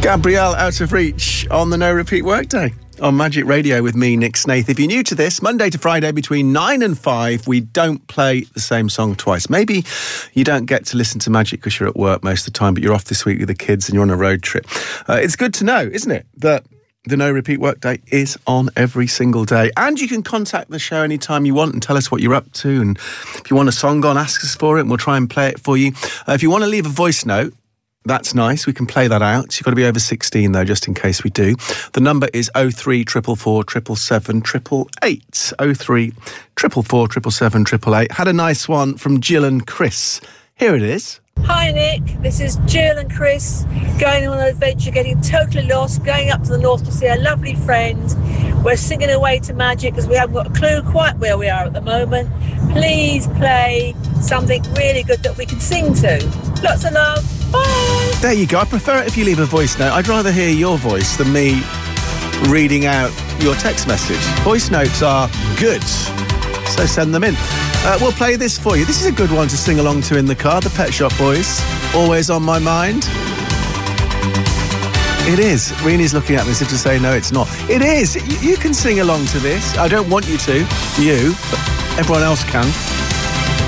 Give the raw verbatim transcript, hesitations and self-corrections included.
Gabrielle, Out of Reach on the No Repeat Workday on Magic Radio with me, Nick Snaith. If you're new to this, Monday to Friday between nine and five, we don't play the same song twice. Maybe you don't get to listen to Magic because you're at work most of the time, but you're off this week with the kids and you're on a road trip. Uh, it's good to know, isn't it, that the No Repeat Workday is on every single day. And you can contact the show anytime you want and tell us what you're up to. And if you want a song on, ask us for it and we'll try and play it for you. Uh, if you want to leave a voice note, that's nice. We can play that out. You've got to be over sixteen, though, just in case we do. The number is oh three four four, seven seven seven, eight eight eight. oh three four four, seven seven seven, eight eight eight. Had a nice one from Jill and Chris. Here it is. Hi Nick, this is Jill and Chris going on an adventure, getting totally lost, going up to the north to see a lovely friend. We're singing away to Magic because we haven't got a clue quite where we are at the moment. Please play something really good that we can sing to. Lots of love. Bye. There you go. I prefer it if you leave a voice note. I'd rather hear your voice than me reading out your text message. Voice notes are good, so send them in. Uh, we'll play this for you. This is a good one to sing along to in the car. The Pet Shop Boys, Always on My Mind. It is. Reenie's looking at me as if to say, no, it's not. It is. You, you can sing along to this. I don't want you to, you, but everyone else can.